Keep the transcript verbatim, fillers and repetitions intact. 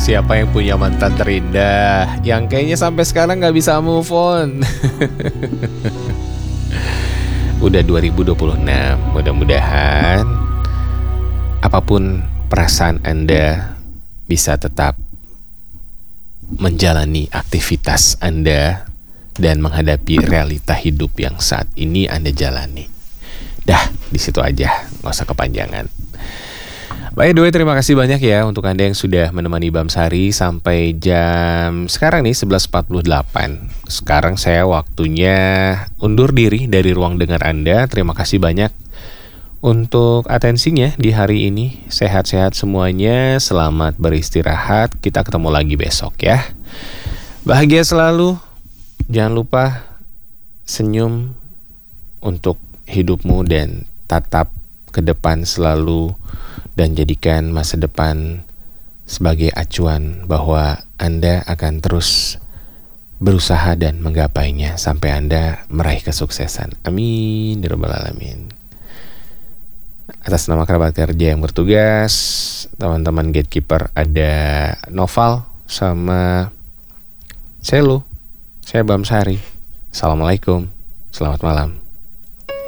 Siapa yang punya mantan terindah yang kayaknya sampai sekarang gak bisa move on? Udah dua ribu dua puluh enam, mudah-mudahan apapun perasaan Anda bisa tetap menjalani aktivitas Anda dan menghadapi realita hidup yang saat ini Anda jalani. Dah, di situ aja, nggak usah kepanjangan. By the way, terima kasih banyak ya untuk Anda yang sudah menemani Bamsari sampai jam sekarang nih sebelas empat puluh delapan. Sekarang saya waktunya undur diri dari ruang dengar Anda. Terima kasih banyak untuk atensinya di hari ini. Sehat-sehat semuanya, selamat beristirahat. Kita ketemu lagi besok ya. Bahagia selalu. Jangan lupa senyum untuk hidupmu dan tatap ke depan selalu. Dan jadikan masa depan sebagai acuan bahwa Anda akan terus berusaha dan menggapainya sampai Anda meraih kesuksesan. Amin ya rabbal alamin. Atas nama kerabat kerja yang bertugas, teman-teman gatekeeper, ada Noval sama Selo. Saya Bamsari. Assalamualaikum. Selamat malam.